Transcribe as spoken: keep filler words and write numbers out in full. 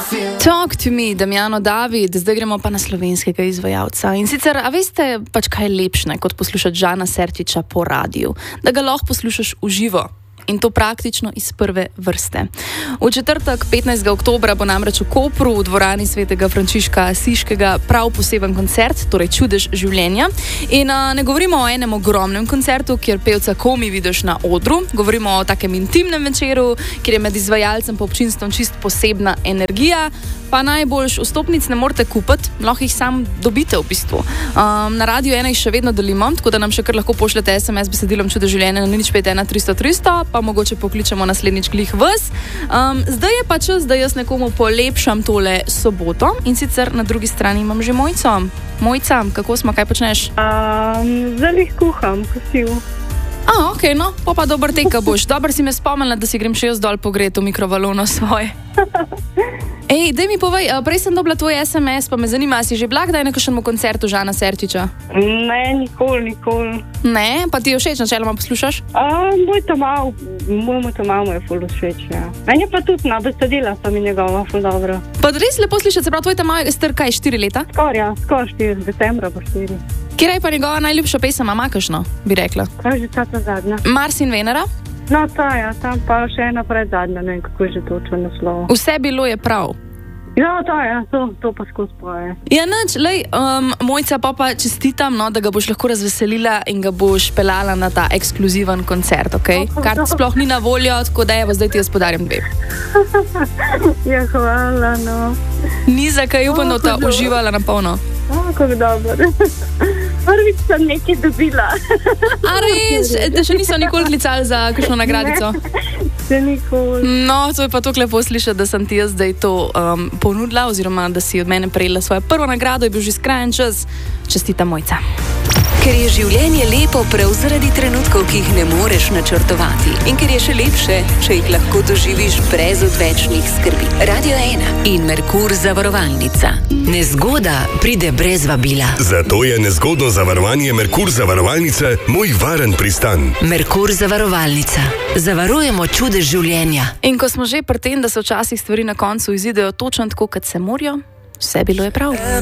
Talk to me, Damjano David, zdaj gremo pa na slovenskega izvajalca. In sicer, a veste, pač kaj je lepše, kot poslušati Žana Sertiča po radiju, da ga lahko poslušaš v živo. In to praktično iz prve vrste. V četrtek, petnajstega oktobra, bo namreč v Kopru v dvorani svetega Frančiška Asiškega prav poseben koncert, torej Čudež življenja. In a, ne govorimo o enem ogromnem koncertu, kjer pevca komi vidiš na odru, govorimo o takem intimnem večeru, kjer je med izvajalcem pa občinstvom čist posebna energija, pa najboljš vstopnic ne morete kupiti, lahko jih sam dobite v bistvu. Um, na Radiu ena jih še vedno delimo, tako da nam še kar lahko pošljete es em es besedilom Čudež življenja na nič pet ena tristo tristo, pa mogoče pokličemo naslednjič glih vas. Um, zdaj je pa čas, da jaz nekomu polepšam tole soboto in sicer na drugi strani imam že Mojco. Mojca, kako smo, kaj počneš? Um, zdaj jih kuham, kosil. A, ok, no, pa pa dober teka boš. Dobro si me spomnila, da si grem še jaz dol pogret v mikrovalovno svoje. Ej, daj mi povej, prej sem dobila tvoj es em es, pa me zanima, si že bila kdaj na kakšnemu koncertu Žana Sertiča? Ne, nikoli, nikoli. Ne, pa ti jo všeč, načeloma poslušaš? Um, moj to mal, moj to mal mu je ful všeč, ja. Meni je pa tudi na besedila, sta mi njegova ful dobro. Pa res lepo slišati, se pravi, tvoj ta mal je star kaj, štiri leta? Skor, ja, skor štiri, decembra pa štiri. Kjer je pa njegova najljubša pesem, ima kakšno, bi rekla? Kaj že ta ta zadnja? Mars in Venera? No, ta ja, tam pa še ena pred zadnja, ne vem, kako je že točno naslov. Vse bilo je prav. Ja, ta ja, to, to pa skozi poje. Ja, nič, lej, um, Mojca, pa pa čestitam, no, da ga boš lahko razveselila in ga boš pelala na ta ekskluziven koncert, okej? Okay? Kart sploh ni na voljo, tako da evo, zdaj ti jaz podarim dve. Ja, hvala, no. Ni za kaj, upam, da ta uživala na polno. O, kako dobro. Prvič sem nekaj dobila. A res, da še niso nikoli klicali za kakšno nagradico? Ne, še nikoli. No, to je pa tako lepo slišati, da sem ti jaz zdaj to um, ponudila, oziroma da si od mene prejela svojo prvo nagrado, je bil že skrajen čas. Čestitam, Mojca. Ker je življenje lepo prav zaradi trenutkov, ki jih ne moreš načrtovati. In ker je še lepše, če jih lahko doživiš brez odvečnih skrbi. Radio ena in Merkur zavarovalnica. Nezgoda pride brez vabila. Zato je nezgodno zavarovanje Merkur zavarovalnice moj varen pristan. Merkur zavarovalnica. Zavarujemo čudež življenja. In ko smo že pri tem, da se včasih stvari na koncu izidejo točno tako, kot se morajo, vse bilo je prav.